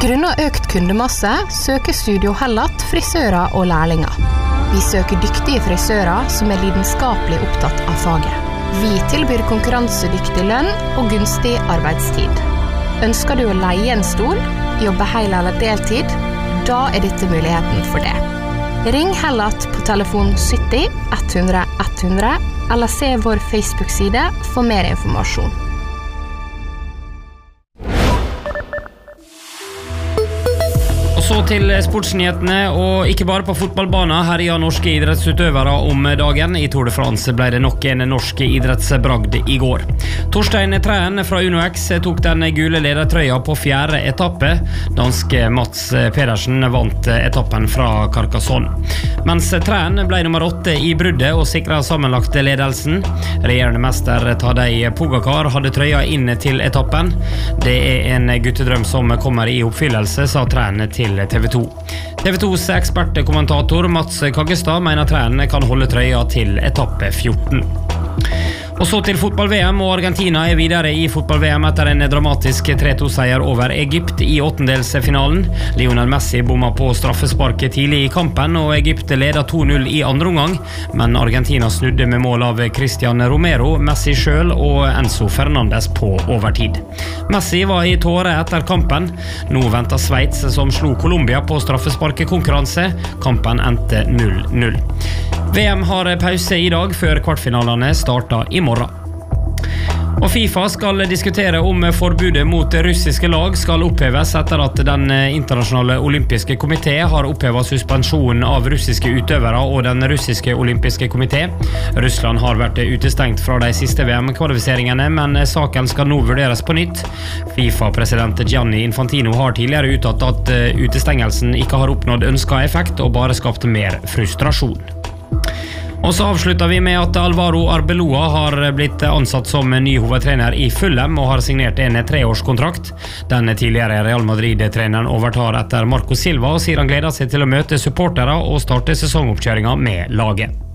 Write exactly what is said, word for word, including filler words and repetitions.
Grunnet økt kundemasse søker Studio Hellat frisører og lærlinger. Vi søker dyktige frisører som er lidenskapelig opptatt av faget. Vi tilbyr konkurransedyktig lønn og gunstig arbeidstid. Ønsker du å leie en stol, jobbe hel eller deltid? Da er dette muligheten for det. Ring Hellat på telefon sytti hundre hundre eller se vår Facebook-side for mer informasjon. Så til sportsnyhetene, og ikke bare på fotballbanen. Herja norske idrettsutøvere om dagen. I Tour de France ble det nok en norsk idrettsbragd i går. Torstein Træn fra Uno X tok den gule ledertrøya på fjerde etappe. Danske Mats Pedersen vant etappen fra Carcassonne. Mens Træn ble nummer åtte i bruddet og sikret sammenlagt ledelsen. Regjerende mester Tadej Pogacar hadde trøya inn til etappen. Det er en guttedrøm som kommer i oppfyllelse, sa Træn til T V to. T V tos ekspertkommentator Mats Kaggestad mener Træn kan holde trøya til etappe fjorten. Og så til fotball-V M, og Argentina er videre i fotball-V M etter en dramatisk tre to seier over Egypt i åttendelsfinalen. Lionel Messi bomma på straffesparket tidlig i kampen, og Egypt ledet to null i andre omgang, men Argentina snudde med mål av Cristian Romero, Messi selv og Enzo Fernandes på overtid. Messi var i tåre etter kampen. Nå venter Sveits som slo Colombia på straffesparkekonkurranse. Kampen endte null null. V M har pause i dag før kvartfinalene starter i morgen. Og FIFA skal diskutere om forbudet mot russiske lag skal oppheves etter at den internasjonale olympiske komité har opphevet suspensjonen av russiske utøvere og den russiske olympiske komité. Russland har vært utestengt fra de siste V M-kvalifiseringene, men saken skal nå vurderes på nytt. FIFA-president Gianni Infantino har tidligere uttalt at utestengelsen ikke har oppnådd ønsket effekt og bare skapt mer frustrasjon. Og så avslutter vi med at Alvaro Arbeloa har blitt ansatt som ny hovedtrener i Fulham og har signert en treårskontrakt. Den tidligere Real Madrid-treneren overtar etter Marco Silva og sier han gleder seg til å møte supportere og starte sesongoppkjøringen med laget.